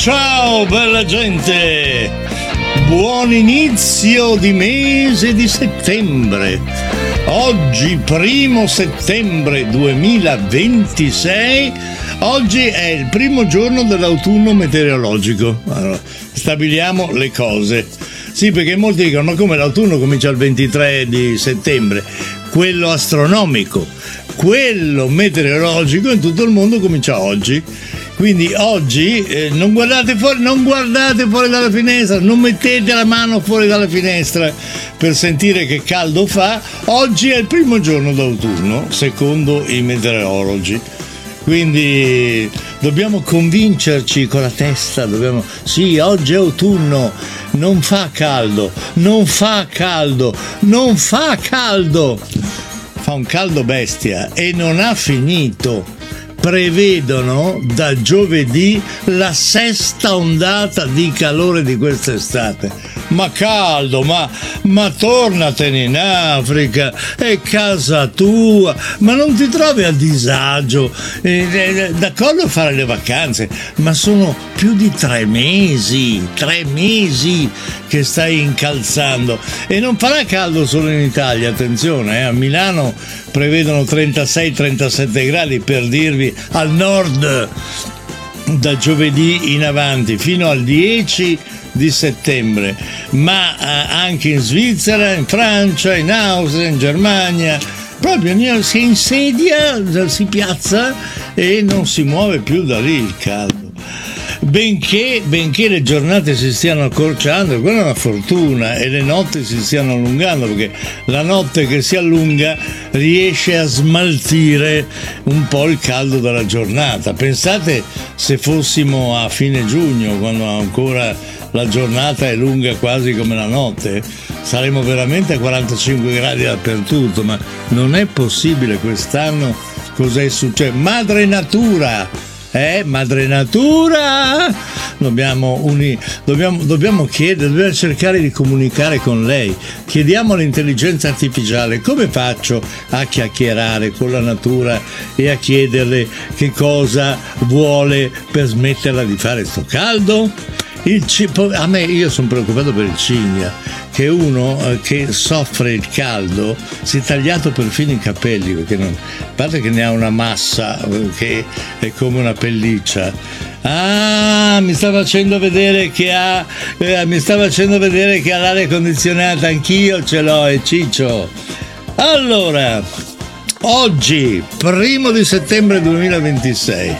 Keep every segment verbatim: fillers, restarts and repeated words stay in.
Ciao bella gente, buon inizio di mese di settembre. Oggi primo settembre duemilaventisei, oggi è il primo giorno dell'autunno meteorologico. Allora, stabiliamo le cose. Sì, perché molti dicono, ma come l'autunno comincia il ventitré di settembre? Quello astronomico, quello meteorologico in tutto il mondo comincia oggi. Quindi oggi eh, non guardate fuori, non guardate fuori dalla finestra, non mettete la mano fuori dalla finestra per sentire che caldo fa. Oggi è il primo giorno d'autunno, secondo i meteorologi. Quindi dobbiamo convincerci con la testa, dobbiamo, sì, oggi è autunno, non fa caldo, non fa caldo, non fa caldo. Fa un caldo bestia e non ha finito. Prevedono da giovedì la sesta ondata di calore di quest'estate. Ma caldo, ma, ma tornatene in Africa, è casa tua, ma non ti trovi a disagio? Eh, eh, d'accordo a fare le vacanze, ma sono più di tre mesi, tre mesi che stai incalzando. E non farà caldo solo in Italia, attenzione, eh, a Milano prevedono trentasei trentasette gradi, per dirvi, al nord da giovedì in avanti fino al dieci di settembre, ma eh, anche in Svizzera, in Francia, in Austria, in Germania, proprio si insedia, si piazza e non si muove più da lì il caldo. Benché, benché le giornate si stiano accorciando, quella è una fortuna, e le notti si stiano allungando, perché la notte che si allunga riesce a smaltire un po' il caldo della giornata. Pensate se fossimo a fine giugno, quando ancora la giornata è lunga quasi come la notte, saremmo veramente a quarantacinque gradi dappertutto, ma non è possibile quest'anno. Cos'è successo? Madre Natura! Eh, madre natura, dobbiamo, uni, dobbiamo, dobbiamo chiedere, dobbiamo cercare di comunicare con lei. Chiediamo all'intelligenza artificiale come faccio a chiacchierare con la natura e a chiederle che cosa vuole per smetterla di fare sto caldo. Il c- a me, io sono preoccupato per il cigna, che è uno eh, che soffre il caldo, si è tagliato perfino i capelli, perché non, a parte che ne ha una massa eh, che è come una pelliccia. Ah, mi sta facendo vedere che ha eh, mi sta facendo vedere che ha l'aria condizionata, anch'io ce l'ho, e Ciccio. Allora, oggi, primo di settembre duemilaventisei,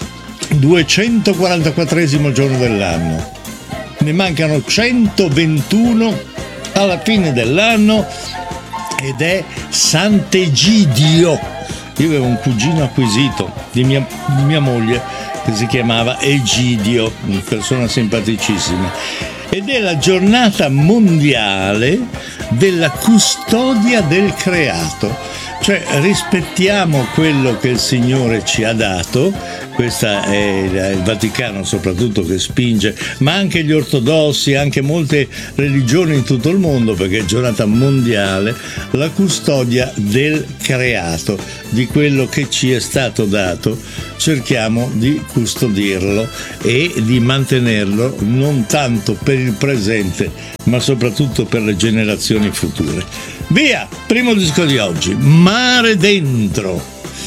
duecentoquarantaquattresimo giorno dell'anno, ne mancano centoventuno alla fine dell'anno, ed è Sant'Egidio. Io avevo un cugino acquisito di mia, di mia moglie che si chiamava Egidio, una persona simpaticissima, ed è la giornata mondiale della custodia del creato, cioè rispettiamo quello che il Signore ci ha dato. Questa è il Vaticano soprattutto che spinge, ma anche gli ortodossi, anche molte religioni in tutto il mondo, perché è giornata mondiale, la custodia del creato, di quello che ci è stato dato. Cerchiamo di custodirlo e di mantenerlo non tanto per il presente, ma soprattutto per le generazioni future. Via, primo disco di oggi, Mare Dentro.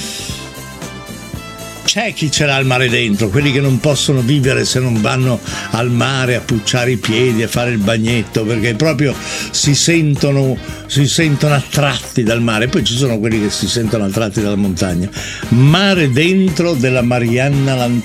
C'è chi ce l'ha il mare dentro, quelli che non possono vivere se non vanno al mare a pucciare i piedi, a fare il bagnetto, perché proprio si sentono, si sentono attratti dal mare. Poi ci sono quelli che si sentono attratti dalla montagna. Mare Dentro della Marianna Lanzini.